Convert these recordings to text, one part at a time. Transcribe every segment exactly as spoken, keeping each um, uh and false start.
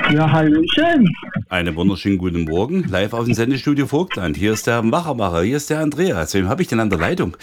Ja, hallöchen. Einen wunderschönen guten Morgen, live aus dem Sendestudio Vogtland. Hier ist der Machermacher, hier ist der Andreas. Wem habe ich denn an der Leitung?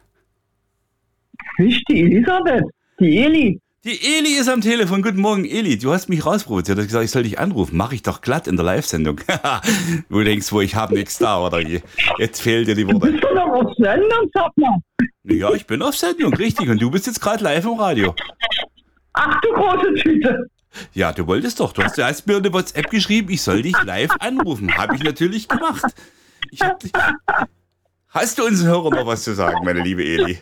Ich, die Elisabeth, die Eli. Die Eli ist am Telefon. Guten Morgen, Eli. Du hast mich rausprovoziert. Du hast gesagt, ich soll dich anrufen. Mache ich doch glatt in der Live-Sendung. Du denkst wohl, ich habe nichts da, oder wie? Jetzt fehlen dir die Worte. Bist du noch auf Sendung, sag mal? Ja, ich bin auf Sendung, richtig. Und du bist jetzt gerade live im Radio. Ach du große Tüte. Ja, du wolltest doch. Du hast, du hast mir eine WhatsApp geschrieben, ich soll dich live anrufen. Habe ich natürlich gemacht. Ich hab dich... Hast du unseren Hörern noch was zu sagen, meine liebe Eli?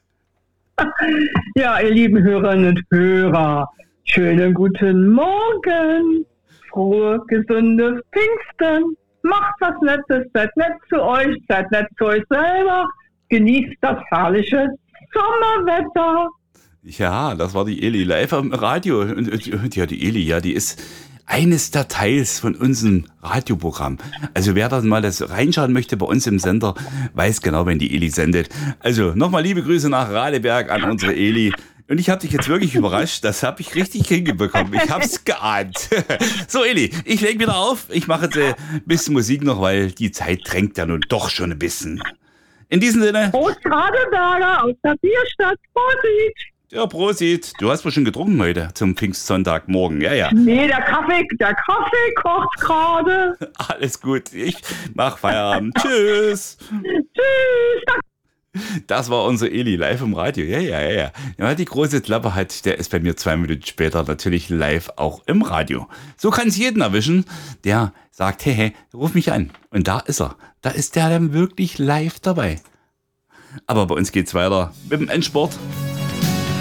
Ja, ihr lieben Hörerinnen und Hörer, schönen guten Morgen. Frohe, gesunde Pfingsten. Macht was Nettes, seid nett zu euch, seid nett zu euch selber. Genießt das herrliche Sommerwetter. Ja, das war die Eli live am Radio. Und, und, und ja, die Eli, ja, die ist eines der Teils von unserem Radioprogramm. Also wer da mal das reinschauen möchte bei uns im Sender, weiß genau, wenn die Eli sendet. Also nochmal liebe Grüße nach Radeberg an unsere Eli. Und ich habe dich jetzt wirklich überrascht, das habe ich richtig hingebekommen. Ich habe es geahnt. So Eli, ich lege wieder auf. Ich mache jetzt äh, ein bisschen Musik noch, weil die Zeit drängt ja nun doch schon ein bisschen. In diesem Sinne. Prost Radeberger aus der Bierstadt. Prosit. Ja, Prosit. Du hast wohl schon getrunken heute zum Pfingstsonntagmorgen. Ja, ja. Nee, der Kaffee, der Kaffee kocht gerade. Alles gut. Ich mach Feierabend. Tschüss. Tschüss. Das war unsere Eli live im Radio. Ja, ja, ja, ja. Ja, die große Klappe hat, der ist bei mir zwei Minuten später natürlich live auch im Radio. So kann es jeden erwischen, der sagt, hey, hey, ruf mich an. Und da ist er. Da ist der dann wirklich live dabei. Aber bei uns geht's weiter mit dem Endsport.